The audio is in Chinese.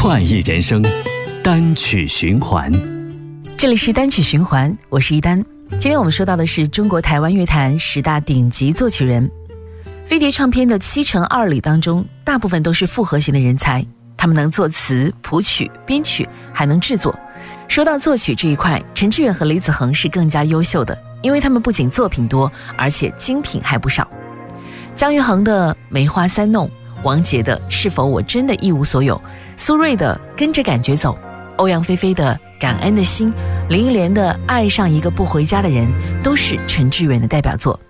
快意人生，单曲循环。 这里是单曲循环，我是一丹。今天我们说到的是中国台湾乐坛10大顶级作曲人。飞碟唱片的7×2里当中，大部分都是复合型的人才，他们能作词、谱曲、编曲，还能制作。说到作曲这一块，陈志远和李子恒是更加优秀的，因为他们不仅作品多，而且精品还不少。姜育恒的《梅花三弄》，王杰的《是否我真的一无所有》，苏芮的《跟着感觉走》，欧阳菲菲的《感恩的心》，林忆莲的《爱上一个不回家的人》，都是陈志远的代表作。